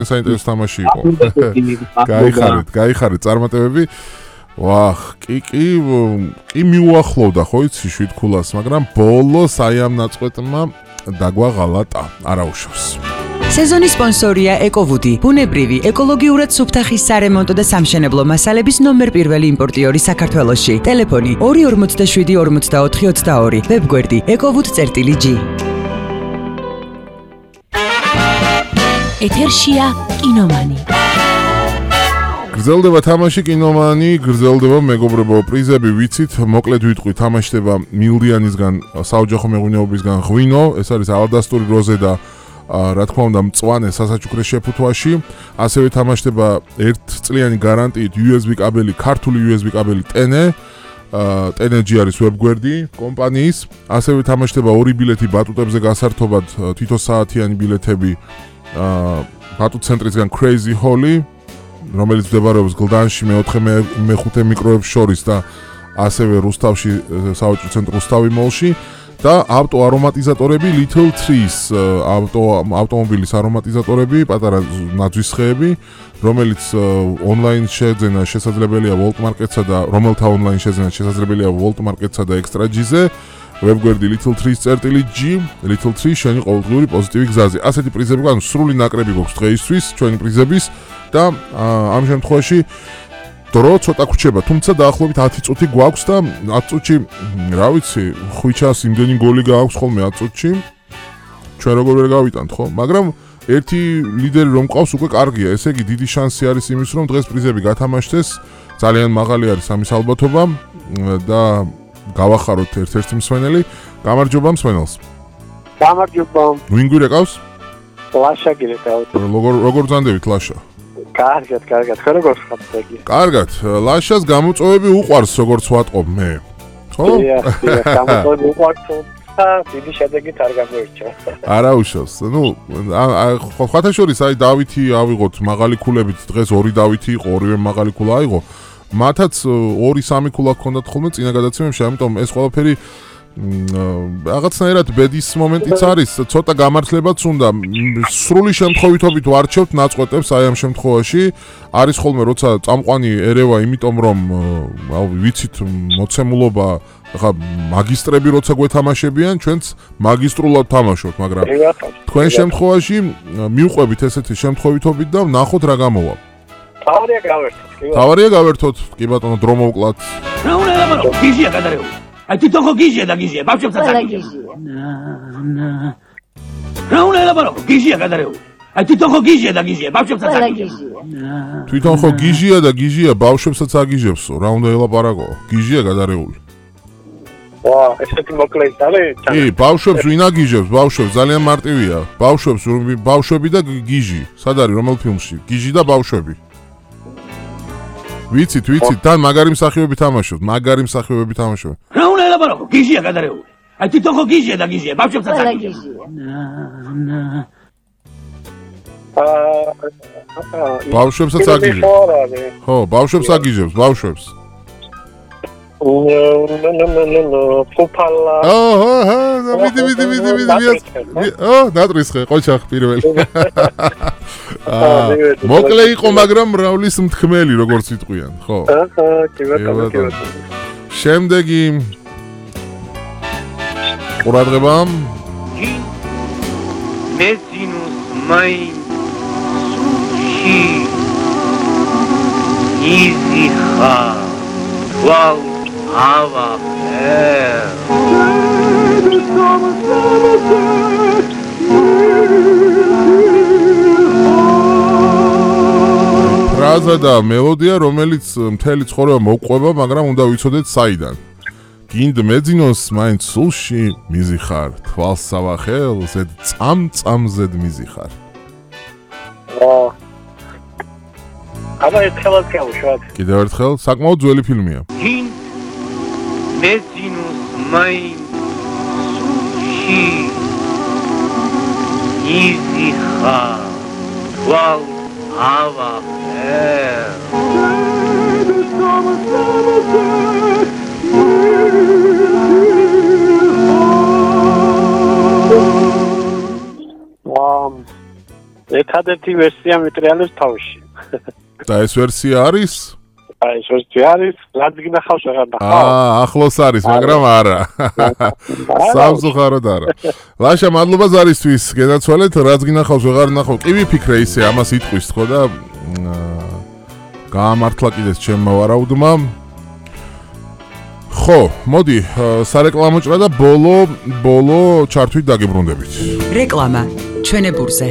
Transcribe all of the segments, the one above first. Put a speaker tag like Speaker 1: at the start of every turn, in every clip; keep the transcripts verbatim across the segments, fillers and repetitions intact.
Speaker 1: საინტერესო თამაში იყო. გაიხარეთ, გაიხარეთ წარმატებები. ვახ, კი კი კი მიუახლოვდა ხო იცი შვიდ ქულას, მაგრამ ბოლოს აი ამ ნაწყვეტმა დაგვაღალატა, არაუშავს.
Speaker 2: სეზონის სპონსორია ეკოვუდი, ბუნებრივი, ეკოლოგიურად სუფთახის სარემონტო და სამშენებლო მასალების ნომერ პირველი იმპორტიორი საქართველოში. ტელეფონი ორი ორმოცდაშვიდი ორმოცდაოთხი ოცდაორი, ვებგვერდი ეკოვუდ.გი. ეთერშია კინომანი.
Speaker 1: გრძელდება თამაში კინომანი, გრძელდება მეგობრებო პრიზები, ვიცით, მოკლედ ვიტყვი, თამაშდება მილდიანისგან, საოჯახო მეღვინეობისგან ღვინო, ეს არის ალადასტური როზე და რა თქმა უნდა მწვანე სასაჩუქრე შეფუთვაში, ასევე თამაშდება ერთწლიანი გარანტიით იუ ეს ბი კაბელი, ქართული იუ ეს ბი კაბელი ტენე, ტენეჯი არის ვებგვერდი კომპანიის, ასევე თამაშდება ორი ბილეთი ბატუტებზე გასართობად, თითო საათიანი ბილეთები ბატუტ ცენტრისგან Crazy Holly, რომელიც მდებარეობს გლდანში მეოთხე მეხუთე მიკროებს შორის და ასევე რუსთავში საოჯრო ცენტრ რუსთავი მოლში და ავტო არომატიზატორები Little Trees, ავტო ავტომობილის არომატიზატორები, პატარა ნაძვისხეები, რომელიც ონლაინ შეძენა შესაძლებელია Volt Market-სა და რომელთა ონლაინ შეძენა შესაძლებელია Volt Market-სა და Extra G-ზე. ვებგვერდი Little Trees.G, Little Trees შენი ყოველდღიური პოზიტივი გზაზე. ასეთი პრიზები გვაქვს, სრული ნაკრები გვაქვს დღეისთვის, ჩვენი პრიზების და ამ შემთხვევაში დრო ცოტა გვჩება, თუმცა დაახლოებით ათი წუთი გვაქვს და ათი წუთში, რა ვიცი, ხვიჩას იმდენი გოლი გააქვს ხოლმე ათი წუთში. ჩვენ როგორ ვერ გავიტანთ, ხო? მაგრამ ერთი ლიდერი რომ ყავს უკვე კარგია, ესე იგი დიდი შანსი არის იმის, რომ დღეს პრიზები გათამაშდეს, ძალიან მაღალი არის ამის ალბათობა და გავახაროთ ერთ-ერთი მსვენელი. გამარჯობა მსვენელს.
Speaker 3: გამარჯობა.
Speaker 1: ვინ გვირეკავს?
Speaker 3: ლაშა გირეკავს.
Speaker 1: როგორ როგორ ძანდებით ლაშა?
Speaker 3: კარგად, კარგად. ხო როგორ ხართ იგი?
Speaker 1: კარგად. ლაშას გამოწვევები უყვარს, როგორც ვატყობ მე. ხო?
Speaker 3: დიახ, დიახ, გამოწვევები უყვარს. და დიდი შედეგით არ გამოირჩა.
Speaker 1: არა უშავს. ნუ ხოთა შორის აი დავითი ავიღოთ მაღალი ქულებით, დღეს ორი დავითი იყო, ორივე მაღალი ქულა აიღო. მათაც ორი სამი ქულა ჰქონდათ ხოლმე წინა გადაცემებში, ამიტომ ეს ყველაფერი რაღაცნაირად ბედის მომენტიც არის, ცოტა გამართლებაც უნდა. სრული შემთხვევითობით ვარჩევთ ნაწყვეტებს აი ამ შემთხვევაში. არის ხოლმე როცა წამყვანი ერევა, იმიტომ რომ ვიცით მოცემულობა, ახლა მაგისტრები როცა გვეთამაშებიან, ჩვენც მაგისტრულად თამაშობთ, მაგრამ თქვენ შემთხვევაში მიუყვებით ესეთი შემთხვევითობით და ვნახოთ რა გამოვა.
Speaker 3: თავარია გავერთოთ, კი ბატონო.
Speaker 1: თავარია გავერთოთ, კი ბატონო, დრო მოვკლათ.
Speaker 4: რა უნდა ელაპარო, გიჟია გადარეული. აი თვითონ ხო გიჟია და გიჟია, ბავშვებსაც აგიჟია. რა უნდა ელაპარო, გიჟია გადარეული. აი თვითონ ხო გიჟია და გიჟია, ბავშვებსაც აგიჟია.
Speaker 1: თვითონ ხო გიჟია და გიჟია, ბავშვებსაც აგიჟებსო. რა უნდა ელაპარაკო, გიჟია გადარეული.
Speaker 3: ვა, ესეთი მოკლეით არის?
Speaker 1: კი, ბავშვებს ვინ აგიჟებს, ბავშვებს ძალიან მარტივია. ბავშვებს, ბავშვები და გიჟი. სად არის რომელ ფილმში? გიჟი და ბავშვები. ვიცით, ვიცით, თან მაგარი მსახიობები თამაშობთ, მაგარი მსახიობები თამაშობთ.
Speaker 4: რა უნდა ელაპარაკო, გიჟია გადარეული. აი თვითონ ხო გიჟია და გიჟია, ბავშვებსაც აგიჟია.
Speaker 1: ბავშვებსაც აგიჟებს. ხო, ბავშვებს აგიჟებს, ბავშვებს.
Speaker 3: ფუფალა.
Speaker 1: ოჰო, ჰა, მიდი, მიდი, მიდი, მიდი. ო, დატრისხე, ყოჩახ პირველი. მოკლე იყო, მაგრამ მრავლის მთქმელი, როგორც ვიტყვიან, ხო?
Speaker 3: აჰა, კი ბატონო, კი ბატონო.
Speaker 1: შემდეგი ყურადღება.
Speaker 5: მეძინოს მაინ სუში იზიხა ვალ ава э
Speaker 1: ფრაზა და მელოდია, რომელიც მთელი ცხოვრება მოვყვება, მაგრამ უნდა ვიცოდეთ საიდან. გინდ მეძინოს მაინც სულში მიზიხარ, თვალს სავახელ, ზედ წამწამზედ მიზიხარ.
Speaker 3: აა აბა ერთხელაც გავუშვათ.
Speaker 1: კიდევ ერთხელ, საკმაოდ ძველი ფილმია.
Speaker 5: გინდ მეძინოს მაინც სულში მიზიხარ, თვალს სავახელ.
Speaker 3: ერთადერთი ვერსია მიტრიალებს თავში.
Speaker 1: და ეს ვერსია არის?
Speaker 3: აი, ეს ვერსია არის, რაც გინახავს აღარ ნახავ.
Speaker 1: აა, ახლოს არის, მაგრამ არა. სამწუხაროდ არა. ლაშა, მადლობა ზარისთვის, გენაცვალეთ, რაც გინახავს აღარ ნახავ. კი ვიფიქრე ისე ამას იტყვის ხო და გაამართლა კიდეც ჩემმა ვარაუდმა. ხო, მოდი, სარეკლამო ჭრა და ბოლო, ბოლო ჩართვით დაგებრუნდებით.
Speaker 2: რეკლამა, ჩვენებურზე.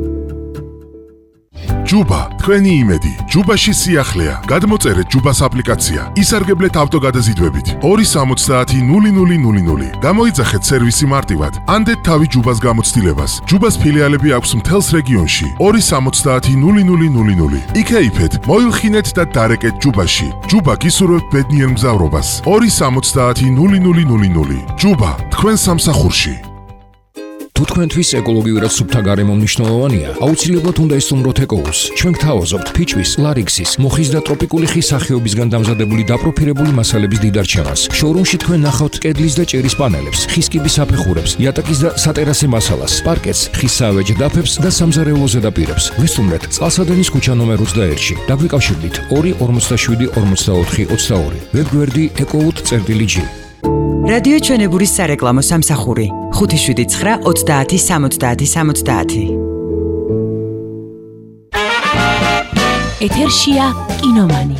Speaker 6: ჯუბა, თქვენი იმედი. ჯუბაში სიახლეა. გადმოწერეთ ჯუბას აპლიკაცია. ისარგებლეთ ავტოგადაზიდვებით. ორი სამოცდაათი ნული ნული ნული ნული. გამოიძახეთ სერვისი მარტივად. ანდეთ თავი ჯუბას გამოცდილებას. ჯუბას ფილიალები აქვს მთელს რეგიონში. ორი სამოცდაათი ნული ნული ნული ნული. იქეიფეთ, მოილხინეთ და დარეკეთ ჯუბაში. ჯუბა გისურვებთ ბედნიერ მგზავრობას. ორი სამოცდაათი ნული ნული ნული ნული. ჯუბა, თქვენ სამსახურში.
Speaker 7: თუ თქვენთვის ეკოლოგიურად სუფთა გარემო მნიშვნელოვანია, აუცილებლად უნდა ესტუმროთ ეკოუს. ჩვენ გთავაზობთ ფიჭვის, ლარიქსის, მოხის და ტროპიკული ხის სახეობისგან დამზადებული დაპროფილებული მასალების დიდარჩევას. შოურუმში თქვენ ნახავთ კედლის და ჭერის პანელებს, ხის კიბის აფეხურებს, იატაკის და სატერასე მასალას, პარკეტს, ხის საავეჯ დაფებს და სამზარეულო ზედაპირებს. ვესტუმრეთ წყალსადენის ქუჩა ნომერ ოცდაერთში. დაგვიკავშირდით ორი ორმოცდაშვიდი ორმოცდაოთხი ოცდაორი. ვებგვერდი ეკოუთ.წერტილი.ჯი.
Speaker 2: რადიო ჩვენებურის სარეკლამო სამსახური ხუთი შვიდი ცხრა ოცდაათი სამოცდაათი სამოცდაათი.
Speaker 8: ეთერშია კინომანი.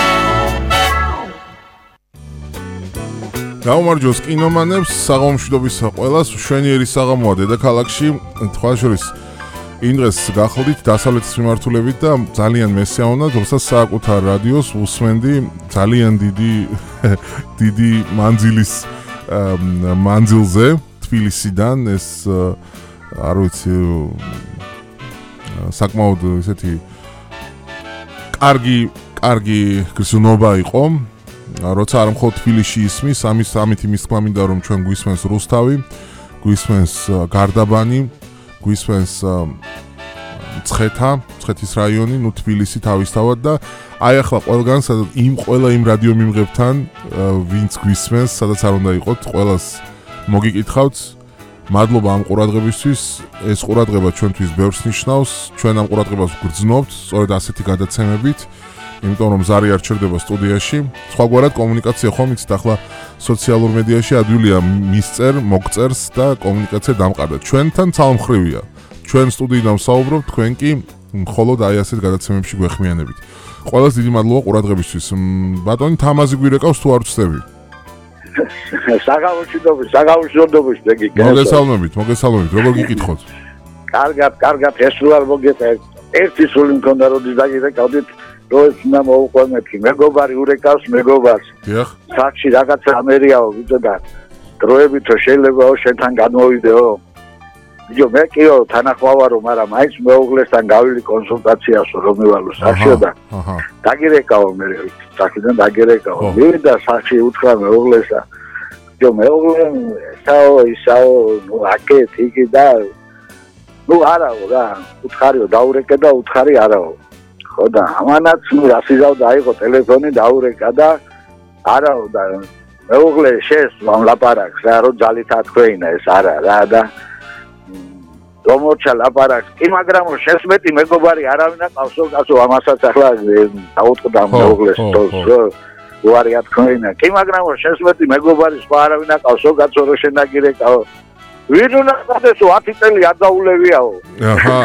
Speaker 1: გაუმარჯოს კინომანებს, საღამომშვიდობის ყველას, მშვენიერი საღამოა დედაქალაქში, თქვენ შორის იმ დღეს გახლდით დასავლეთის მიმართულებით და ძალიან მესიაუნა, თორსა საკუთარ რადიოს უსმენდი ძალიან დიდი დიდი მანძილის მანძილზე თბილისიდან ეს არ ვიცი საკმაოდ ესეთი კარგი კარგი გზნობა იყო, როცა არ მხოლოდ თბილისში ისმის, ამის ამით იმის თქმა მინდა რომ ჩვენ გვისმენს რუსთავი, გვისმენს გარდაბანი, გვისმენს ცხეთა, ცხეთის რაიონი, ნუ თბილისი თავისთავად და აი ახლა ყველგან სადაც იმ ყველა იმ რადიო მიმღებთან ვინც გვისმენს, სადაც არ უნდა იყოთ, ყველას მოგიკითხავთ. მადლობა ამ ყურადღებისთვის. ეს ყურადღება ჩვენთვის ბევრს ნიშნავს. ჩვენ ამ ყურადღებას ვგრძნობთ, სწორედ ასეთი გადაცემებით, იმიტომ რომ ზარი არ ჩერდება სტუდიაში. სხვაგვარად კომუნიკაცია ხომ იცით ახლა სოციალურ მედიაში ადვილია მისწერ, მოგწერს და კომუნიკაცია დამყარდა. ჩვენთან ცალმხრივია. ჩვენ სტუდიიდან ვსაუბრობთ, თქვენ კი მხოლოდ აი ასეთ გადაცემებში გვეხმიანებით. ყველას დიდი მადლობა ყურადღებისთვის. ბატონი თამაზი გვირეკავს თუ არ ვწდები?
Speaker 3: საღამომშვიდობის, საღამომშვიდობის დეგი.
Speaker 1: მოგესალმებით, მოგესალმებით. როგორ გიკითხოთ?
Speaker 3: კარგად, კარგად, ესულარ მოგეწევთ. ერთი სული მქონდა როდის დაგირეკავდით, რომ ეს უნდა მოუყვანეთი. მეგობარი ურეკავს მეგობარს.
Speaker 1: დიახ.
Speaker 3: საჩი რაღაცა ამერიაო, ვიწო და დროებითო შეიძლებაო შენთან განმოვიდეო. ვიჯო მე კიო თანახვავარო, მაგრამ მაინც მეუღლესთან გავილი კონსულტაციასო რომ მივალო სახშიო და დაგირეკავ მე სახიდან დაგირეკავ. მივიდა სახში უთხრა მეუღლესა. ვიჯო მეუღლე ესაო ისაო ნუ აკეთ იგი და ნუ არაო რა, უთხარიო დაურეკე და უთხარი არაო. ხო და ამანაც ნუ რასიზავ დაიღო ტელეფონი დაურეკა და არაო და მეუღლე შეს ლაპარაკს რა, რომ ძალით ათქვეინა ეს არა რა და რომორჩა ლაპარაკს. კი მაგრამ შესმეტი მეგობარი არავინ აკავსო, კაცო ამასაც ახლა დაუტყდა მეუღლეს თოს უარი ათქვეინა. კი მაგრამ შესმეტი მეგობარი სხვა არავინ აკავსო, კაცო რო შენ დაგირეკავ. ვინ უნდა გადასო ათი წელი არ დაულევიაო.
Speaker 1: აჰა.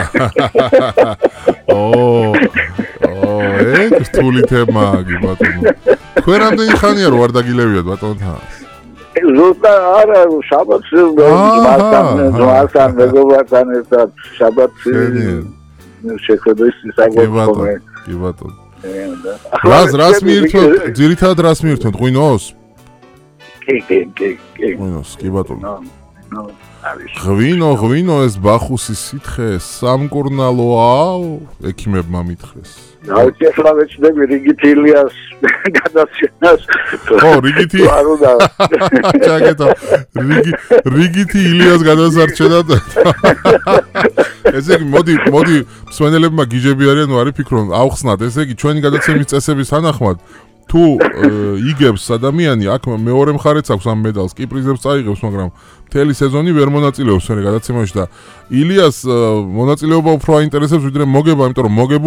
Speaker 1: ო ო ეს რთული თემაა კი ბატონო. თქვენ რამდენი ხანია რომ არ დაგილევიათ ბატონთან?
Speaker 3: ზუსტად არა, შაბათს მასთან მეგობართან ერთად შაბათს შეხედვის ისაგებო.
Speaker 1: კი ბატონო. რას რას მიირთმევთ? ძირითადად რას მიირთმევთ? ღვინოს?
Speaker 3: კი, კი, კი, კი.
Speaker 1: ღვინოს, კი ბატონო. ღვინო, ღვინო ეს ბახუსის სითხე სამკურნალოა, ექიმებმა მითხრეს.
Speaker 3: დავით ახლა ვეცდები რიგით ილიას გადაცემას.
Speaker 1: ო, რიგითი.
Speaker 3: არ უნდა.
Speaker 1: ჩაკეტო. რიგი რიგითი ილიას გადასარჩენად. ესე იგი, მოდი, მოდი, მსმენელებმა გიჟები არიან, ნუ არის ფიქრობ, ავხსნათ, ესე იგი, ჩვენი გადაცემის წესების თანახმად თუ იგებს ადამიანი, აქ მეორე მხარეც აქვს ამ მედალს, კი პრიზებს წაიღებს, მაგრამ მთელი სეზონი ვერ მონაწილეობს მე გადაცემაში და ილიას მონაწილეობა უფრო აინტერესებს ვიდრე მოგება, იმიტომ რომ მოგება